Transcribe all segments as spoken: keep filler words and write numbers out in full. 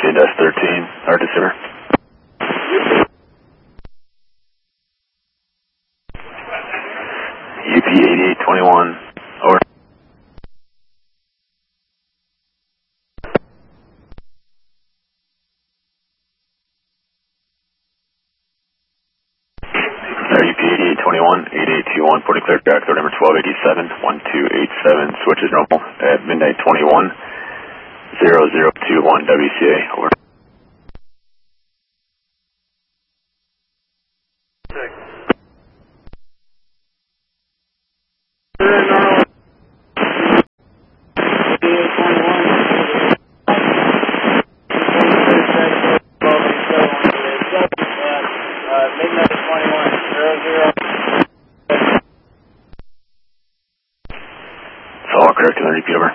Dust thirteen, hard to simmer. U P eighty-eight twenty-one, over. Uh, U P eighty-eight twenty-one, eighty-eight twenty-one, porting clear track, door number twelve eighty-seven, one two eight seven, switch is normal at midnight twenty-one, zero zero two one W C A, over. It's all correct, can I repeat over?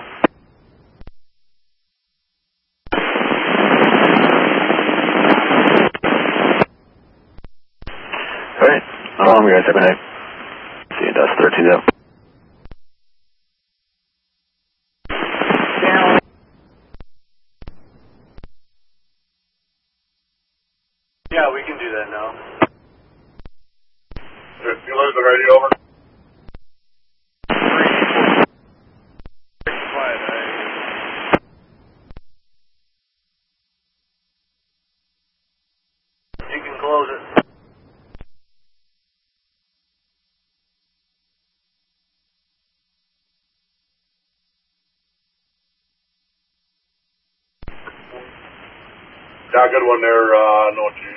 Alright, how long you guys have a night? See you, Dust thirteen up. Yeah, we can do that now. You lose the radio over? You can close it. Yeah, good one there. Uh, I know what you